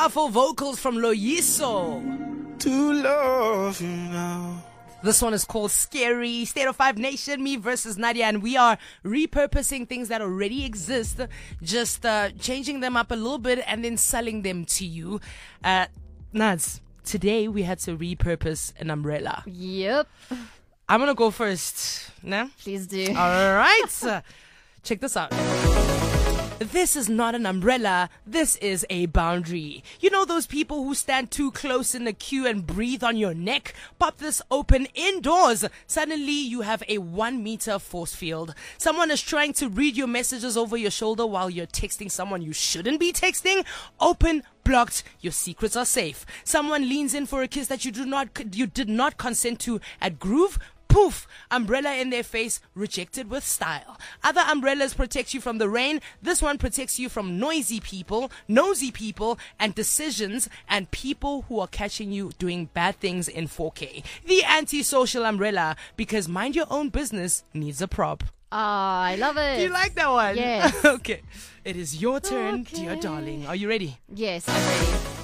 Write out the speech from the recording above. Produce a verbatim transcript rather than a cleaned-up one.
Powerful vocals from Loyiso. To love you now. This one is called Scary. State of Five Nation, me versus Nadia, and we are repurposing things that already exist, just uh, changing them up a little bit and then selling them to you. Uh, Nads, today we had to repurpose an umbrella. Yep. I'm gonna go first. Nah? Please do. All right. Uh, check this out. This is not an umbrella. This is a boundary. You know those people who stand too close in the queue and breathe on your neck? Pop this open indoors. Suddenly you have a one meter force field. Someone is trying to read your messages over your shoulder while you're texting someone you shouldn't be texting. Open blocked. Your secrets are safe. Someone leans in for a kiss that you do not, you did not consent to at Groove. Poof! Umbrella in their face, rejected with style. Other umbrellas protect you from the rain. This one protects you from noisy people, nosy people, and decisions, and people who are catching you doing bad things in four K. The anti-social umbrella, because mind your own business needs a prop. Ah, I love it. Do you like that one? Yes. Okay. It is your turn, Okay. dear darling. Are you ready? Yes, I'm ready.